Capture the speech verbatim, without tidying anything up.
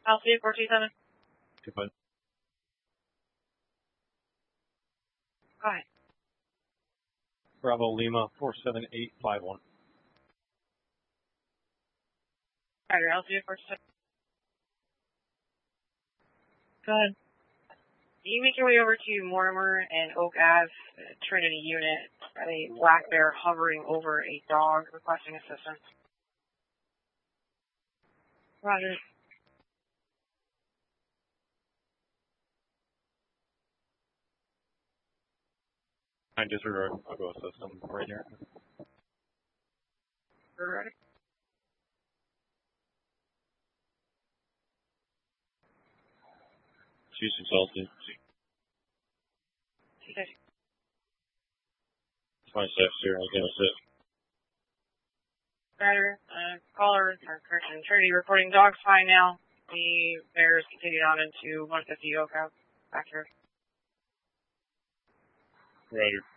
Alpha four two seven. Good point. Go ahead. Bravo Lima four seven eight five one. Roger, Alpha four two seven. Go ahead. You make your way over to Mortimer and Oak Ave, Trinity unit. A black bear hovering over a dog requesting assistance. Roger. I disregard. I'll go assist them right here. Ready? She's exhausted. Okay. twenty-six here, I'll get assist. Roger. Uh, caller, or correction, Trinity reporting dogs fine now. The bears continued on into one fifty Oak Ave. Back here. Roger.